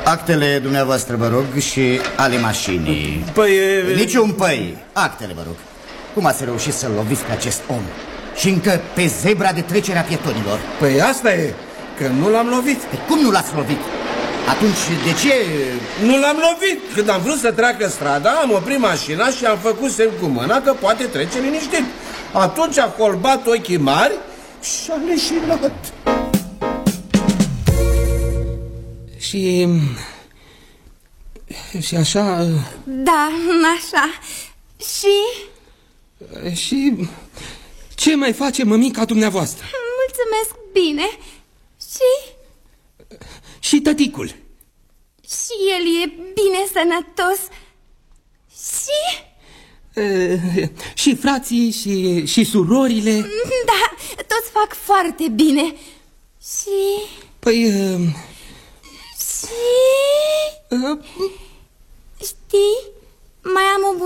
Actele dumneavoastră, vă rog, și ale mașinii. Păi... Niciun păi. Actele, vă rog. Cum ați reușit să-l loviți pe acest om? Și încă pe zebra de trecere a pietonilor. Păi asta e, că nu l-am lovit. Pe cum nu l-ați lovit? Atunci de ce... Nu l-am lovit. Când am vrut să treacă strada, am oprit mașina și am făcut semn cu mâna că poate trece liniștit. Atunci a colbat ochii mari și a leșinat. Și așa... Da, așa. Și... ce mai face mămica dumneavoastră? Mulțumesc, bine. Și tăticul? Și el e bine sănătos. Și frații și surorile? Da, toți fac foarte bine. Păi... Știi